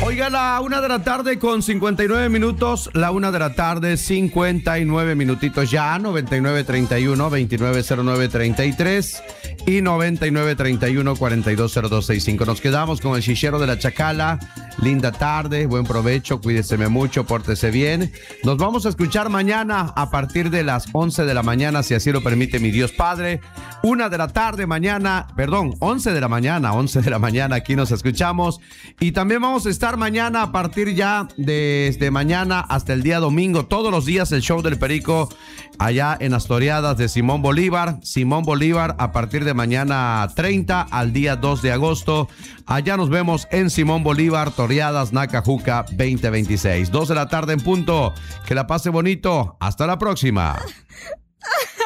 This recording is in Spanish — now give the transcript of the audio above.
Oiga, la 1 de la tarde con 59 minutos, la 1 de la tarde, 59 minutitos ya, 9931-290933 y 9931-420265. Nos quedamos con el chichero de la Chacala. Linda tarde, buen provecho, cuídese mucho, pórtese bien. Nos vamos a escuchar mañana a partir de las 11 de la mañana, si así lo permite mi Dios Padre. 1 de la tarde mañana, perdón, 11 de la mañana, aquí nos escuchamos. Y también vamos a estar mañana a partir ya desde mañana hasta el día domingo, todos los días el show del Perico allá en las toreadas de Simón Bolívar. Simón Bolívar a partir de mañana 30 al día 2 de agosto. Allá nos vemos en Simón Bolívar, toreadas Nacajuca 2026. 2 de la tarde en punto. Que la pase bonito. Hasta la próxima.